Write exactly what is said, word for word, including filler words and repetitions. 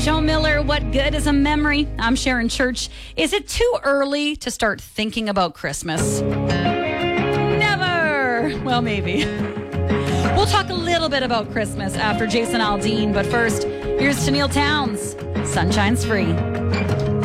Joe Miller, what good is a memory? I'm Sharon Church. Is it too early to start thinking about Christmas? Never. Well, maybe. We'll talk a little bit about Christmas after Jason Aldean, but first, here's Tennille Townes. Sunshine's Free.